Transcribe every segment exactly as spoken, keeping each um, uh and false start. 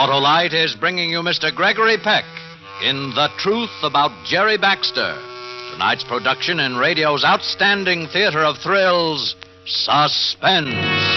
Autolite is bringing you Mister Gregory Peck in The Truth About Jerry Baxter. Tonight's production in radio's outstanding theater of thrills, Suspense.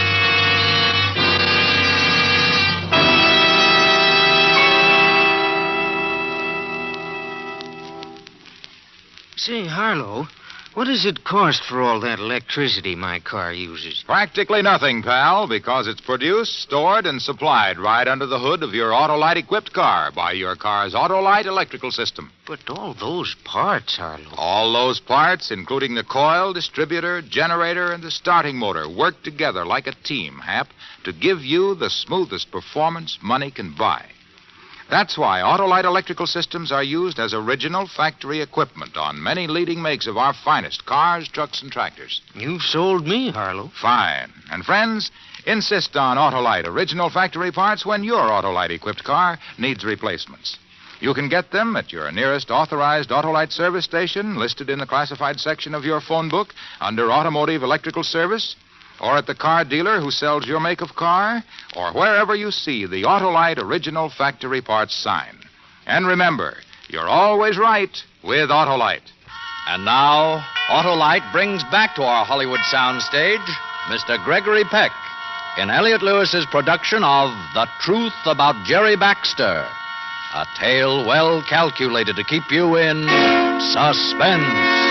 Say, Harlow, what does it cost for all that electricity my car uses? Practically nothing, pal, because it's produced, stored, and supplied right under the hood of your Autolite-equipped car by your car's Autolite electrical system. But all those parts, Harlow. All those parts, including the coil, distributor, generator, and the starting motor, work together like a team, Hap, to give you the smoothest performance money can buy. That's why Autolite electrical systems are used as original factory equipment on many leading makes of our finest cars, trucks, and tractors. You've sold me, Harlow. Fine. And friends, insist on Autolite original factory parts when your Autolite-equipped car needs replacements. You can get them at your nearest authorized Autolite service station, listed in the classified section of your phone book under Automotive Electrical Service, or at the car dealer who sells your make of car, or wherever you see the Autolite original factory parts sign. And remember, you're always right with Autolite. And now, Autolite brings back to our Hollywood soundstage Mister Gregory Peck in Elliot Lewis's production of The Truth About Jerry Baxter, a tale well calculated to keep you in suspense.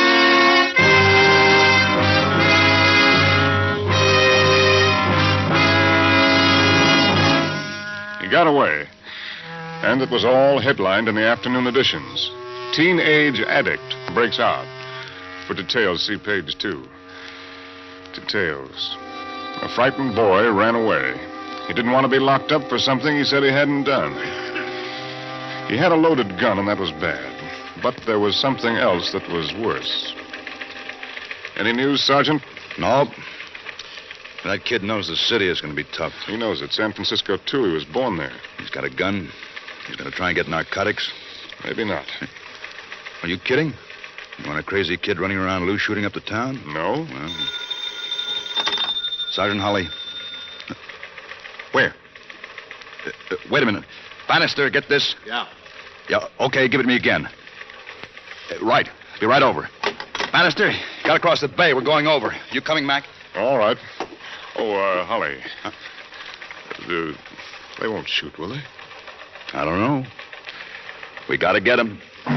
Got away. And it was all headlined in the afternoon editions. Teenage addict breaks out. For details, see page two. Details. A frightened boy ran away. He didn't want to be locked up for something he said he hadn't done. He had a loaded gun, and that was bad. But there was something else that was worse. Any news, Sergeant? No. That kid knows the city is going to be tough. He knows it. San Francisco, too. He was born there. He's got a gun. He's going to try and get narcotics. Maybe not. Are you kidding? You want a crazy kid running around loose shooting up the town? No. Well, Sergeant Holly. Where? Uh, uh, wait a minute. Bannister, get this? Yeah. Yeah, okay, give it to me again. Uh, right. Be right over. Bannister, got across the bay. We're going over. You coming, Mac? All right. Oh, uh, Holly. Huh? Uh, they won't shoot, will they? I don't know. We got to get them.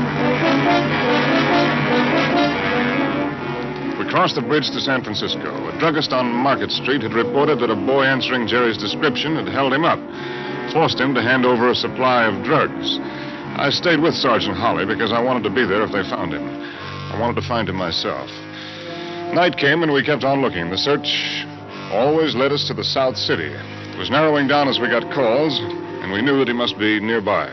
We crossed the bridge to San Francisco. A druggist on Market Street had reported that a boy answering Jerry's description had held him up, forced him to hand over a supply of drugs. I stayed with Sergeant Holly because I wanted to be there if they found him. I wanted to find him myself. Night came and we kept on looking. The search always led us to the South City. It was narrowing down as we got calls, and we knew that he must be nearby.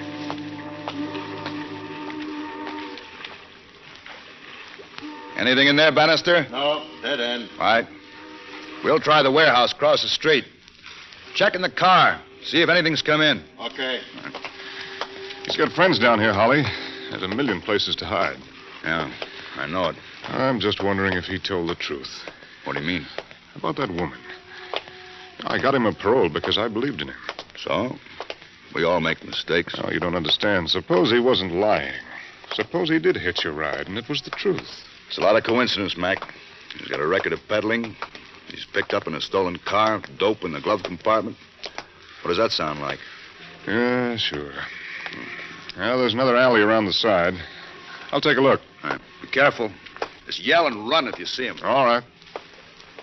Anything in there, Bannister? No, dead end. All right. We'll try the warehouse across the street. Check in the car. See if anything's come in. Okay. He's got friends down here, Holly. There's a million places to hide. Yeah, I know it. I'm just wondering if he told the truth. What do you mean? About that woman. I got him a parole because I believed in him. So? We all make mistakes. Oh, you don't understand. Suppose he wasn't lying. Suppose he did hitch a ride, and it was the truth. It's a lot of coincidence, Mac. He's got a record of peddling. He's picked up in a stolen car, dope in the glove compartment. What does that sound like? Yeah, sure. Well, there's another alley around the side. I'll take a look. All right. Be careful. Just yell and run if you see him. All right.